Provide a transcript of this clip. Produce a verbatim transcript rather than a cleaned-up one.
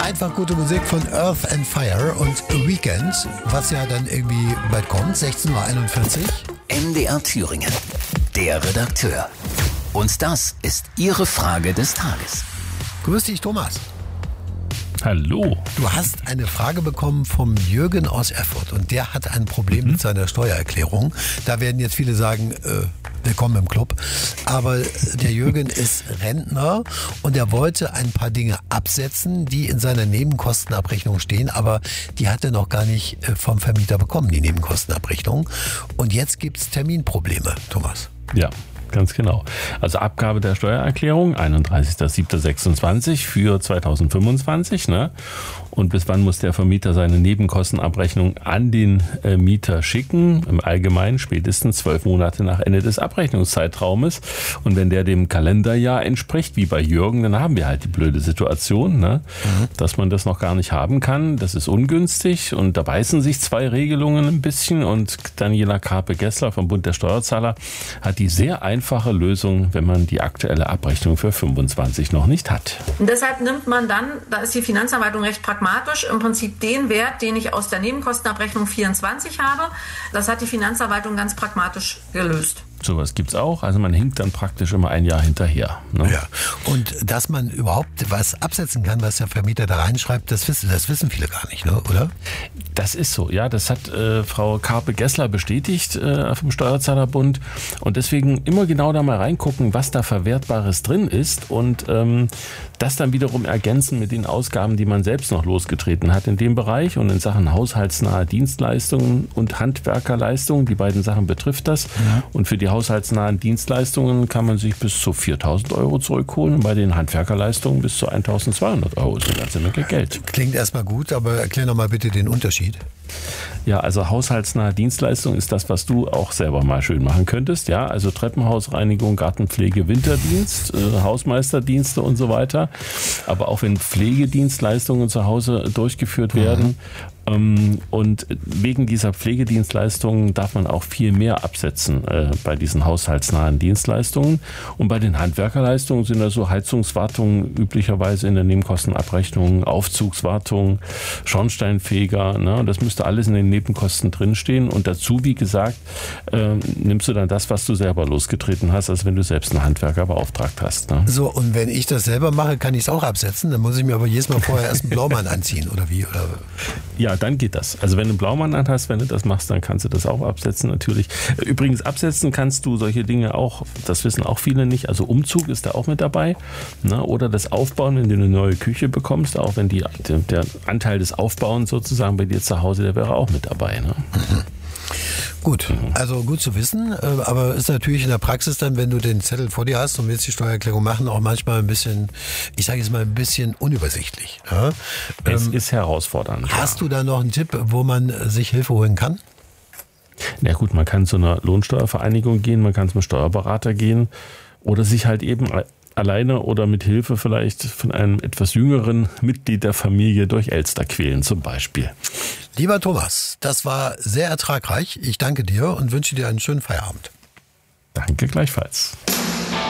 Einfach gute Musik von Earth and Fire und Weekend, was ja dann irgendwie bald kommt, sechzehn Uhr einundvierzig. M D R Thüringen, der Redakteur. Und das ist Ihre Frage des Tages. Grüß dich, Thomas. Hallo. Du hast eine Frage bekommen vom Jürgen aus Erfurt und der hat ein Problem mhm. mit seiner Steuererklärung. Da werden jetzt viele sagen, äh, willkommen im Club. Aber der Jürgen ist Rentner und er wollte ein paar Dinge absetzen, die in seiner Nebenkostenabrechnung stehen, aber die hat er noch gar nicht vom Vermieter bekommen, die Nebenkostenabrechnung. Und jetzt gibt es Terminprobleme, Thomas. Ja. Ganz genau. Also Abgabe der Steuererklärung, einunddreißigster siebter sechsundzwanzig für zweitausendfünfundzwanzig. Ne? Und bis wann muss der Vermieter seine Nebenkostenabrechnung an den äh, Mieter schicken? Im Allgemeinen spätestens zwölf Monate nach Ende des Abrechnungszeitraumes. Und wenn der dem Kalenderjahr entspricht, wie bei Jürgen, dann haben wir halt die blöde Situation, ne? Mhm. dass man das noch gar nicht haben kann. Das ist ungünstig und da beißen sich zwei Regelungen ein bisschen. Und Daniela Karpe-Gessler vom Bund der Steuerzahler hat die sehr einfache Lösung, wenn man die aktuelle Abrechnung für fünfundzwanzig noch nicht hat. Und deshalb nimmt man dann, da ist die Finanzverwaltung recht pragmatisch, im Prinzip den Wert, den ich aus der Nebenkostenabrechnung vierundzwanzig habe. Das hat die Finanzverwaltung ganz pragmatisch gelöst. Sowas gibt's auch. Also man hinkt dann praktisch immer ein Jahr hinterher. Ne? Ja. Und dass man überhaupt was absetzen kann, was der Vermieter da reinschreibt, das wissen, das wissen viele gar nicht, ne? Oder? Das ist so, ja. Das hat äh, Frau Karpe-Gessler bestätigt äh, vom Steuerzahlerbund. Und deswegen immer genau da mal reingucken, was da Verwertbares drin ist und ähm, das dann wiederum ergänzen mit den Ausgaben, die man selbst noch losgetreten hat in dem Bereich. Und in Sachen haushaltsnahe Dienstleistungen und Handwerkerleistungen, die beiden Sachen betrifft das. Ja. Und für die haushaltsnahen Dienstleistungen kann man sich bis zu viertausend Euro zurückholen und bei den Handwerkerleistungen bis zu eintausendzweihundert Euro. Das ist eine ganze Menge Geld. Klingt erstmal gut, aber erklär noch mal bitte den Unterschied. Ja, also haushaltsnahe Dienstleistung ist das, was du auch selber mal schön machen könntest. Ja, also Treppenhausreinigung, Gartenpflege, Winterdienst, äh, Hausmeisterdienste und so weiter. Aber auch wenn Pflegedienstleistungen zu Hause durchgeführt werden. Mhm. Ähm, und wegen dieser Pflegedienstleistungen darf man auch viel mehr absetzen äh, bei diesen haushaltsnahen Dienstleistungen. Und bei den Handwerkerleistungen sind da so Heizungswartungen üblicherweise in der Nebenkostenabrechnung, Aufzugswartung, Schornsteinfeger. Ne? Das müsste alles in den Nebenkosten drinstehen. Und dazu, wie gesagt, äh, nimmst du dann das, was du selber losgetreten hast, als wenn du selbst einen Handwerker beauftragt hast. Ne? So, und wenn ich das selber mache, kann ich es auch absetzen? Dann muss ich mir aber jedes Mal vorher erst einen Blaumann anziehen, oder wie? Oder? Ja, dann geht das. Also wenn du einen Blaumann anhast, wenn du das machst, dann kannst du das auch absetzen natürlich. Übrigens, absetzen kannst du solche Dinge auch, das wissen auch viele nicht, also Umzug ist da auch mit dabei. Ne? Oder das Aufbauen, wenn du eine neue Küche bekommst, auch wenn die, der Anteil des Aufbauens sozusagen bei dir zu Hause, der wäre auch mit dabei. Ne? Mhm. Gut, also gut zu wissen, aber ist natürlich in der Praxis dann, wenn du den Zettel vor dir hast und willst die Steuererklärung machen, auch manchmal ein bisschen, ich sage jetzt mal ein bisschen unübersichtlich. Ja? Es ähm, ist herausfordernd. Hast ja. du da noch einen Tipp, wo man sich Hilfe holen kann? Na gut, man kann zu einer Lohnsteuervereinigung gehen, man kann zum Steuerberater gehen oder sich halt eben alleine oder mit Hilfe vielleicht von einem etwas jüngeren Mitglied der Familie durch Elster quälen zum Beispiel. Lieber Thomas, das war sehr ertragreich. Ich danke dir und wünsche dir einen schönen Feierabend. Danke gleichfalls.